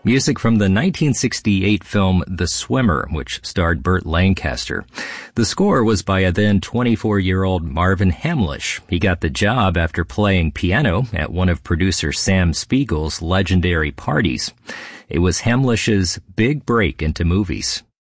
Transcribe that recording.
Music from the 1968 film The Swimmer, which starred Burt Lancaster. The score was by a then 24-year-old Marvin Hamlisch. He got the job after playing piano at one of producer Sam Spiegel's legendary parties. It was Hamlisch's big break into movies.